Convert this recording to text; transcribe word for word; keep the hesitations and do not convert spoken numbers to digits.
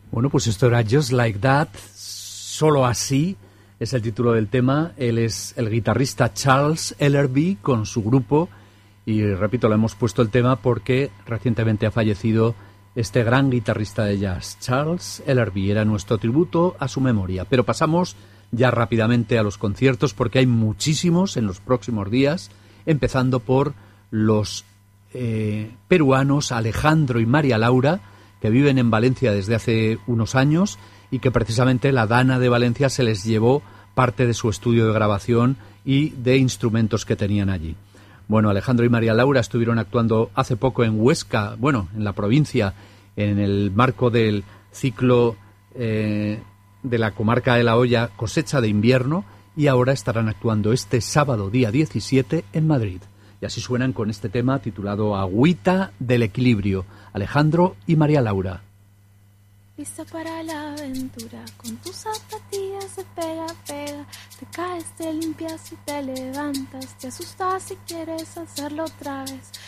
Bueno, pues esto era Just Like That, Solo Así, es el título del tema. Él es el guitarrista Charles Ellerby con su grupo y, repito, le hemos puesto el tema porque recientemente ha fallecido este gran guitarrista de jazz, Charles Ellerby. Era nuestro tributo a su memoria. Pero pasamos ya rápidamente a los conciertos porque hay muchísimos en los próximos días, empezando por los eh, peruanos Alejandro y María Laura, que viven en Valencia desde hace unos años y que precisamente la Dana de Valencia se les llevó parte de su estudio de grabación y de instrumentos que tenían allí. Bueno, Alejandro y María Laura estuvieron actuando hace poco en Huesca, bueno, en la provincia, en el marco del ciclo eh, de la comarca de La Hoya, Cosecha de Invierno, y ahora estarán actuando este sábado, día diecisiete, en Madrid. Y así suenan con este tema titulado Agüita del Equilibrio, Alejandro y María Laura. Lista para la aventura, con tus zapatillas de pega, pega. Te caes, te limpias y te levantas. Te asustas si quieres hacerlo otra vez.